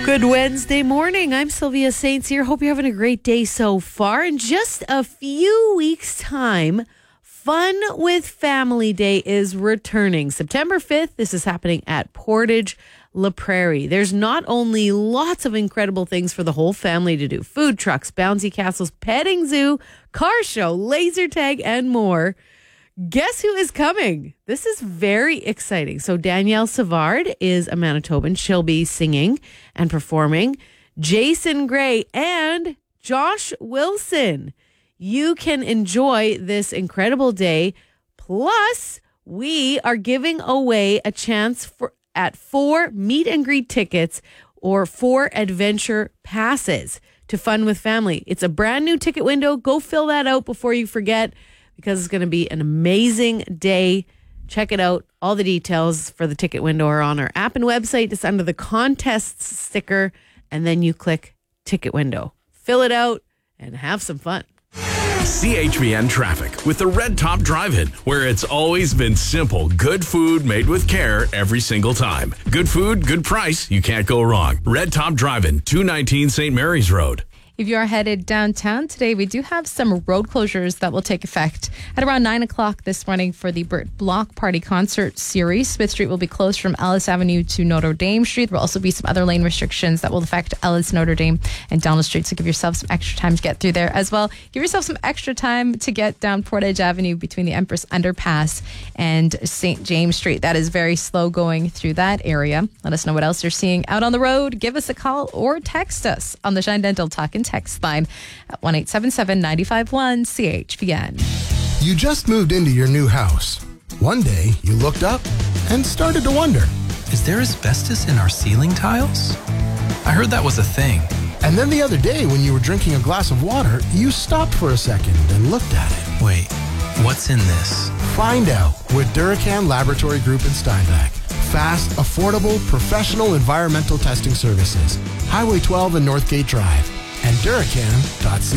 Good Wednesday morning. I'm Sylvia Saints here. Hope you're having a great day so far. In just a few weeks' time, Fun with Family Day is returning. September 5th, this is happening at Portage La Prairie. There's not only lots of incredible things for the whole family to do: food trucks, bouncy castles, petting zoo, car show, laser tag, and more. Guess who is coming? This is very exciting. So Danielle Savard is a Manitoban. She'll be singing and performing. Jason Gray and Josh Wilson. You can enjoy this incredible day. Plus, we are giving away a chance at 4 meet and greet tickets or 4 adventure passes to Fun with Family. It's a brand new ticket window. Go fill that out before you forget, because it's going to be an amazing day. Check it out. All the details for the ticket window are on our app and website. It's under the contests sticker, and then you click ticket window. Fill it out and have some fun. CHVN traffic with the Red Top Drive-In, where it's always been simple. Good food made with care every single time. Good food, good price. You can't go wrong. Red Top Drive-In, 219 St. Mary's Road. If you are headed downtown today, we do have some road closures that will take effect at around 9 o'clock this morning for the Burt Block Party concert series. Smith Street will be closed from Ellis Avenue to Notre Dame Street. There will also be some other lane restrictions that will affect Ellis, Notre Dame, and Donald Street. So give yourself some extra time to get through there as well. Give yourself some extra time to get down Portage Avenue between the Empress Underpass and St. James Street. That is very slow going through that area. Let us know what else you're seeing out on the road. Give us a call or text us on the Shine Dental Talk and Text line at 1-877-951-CHVN. You just moved into your new house. One day, you looked up and started to wonder, is there asbestos in our ceiling tiles? I heard that was a thing. And then the other day, when you were drinking a glass of water, you stopped for a second and looked at it. Wait, what's in this? Find out with Duracan Laboratory Group in Steinbach. Fast, affordable, professional environmental testing services. Highway 12 and Northgate Drive. And Duracan.ca.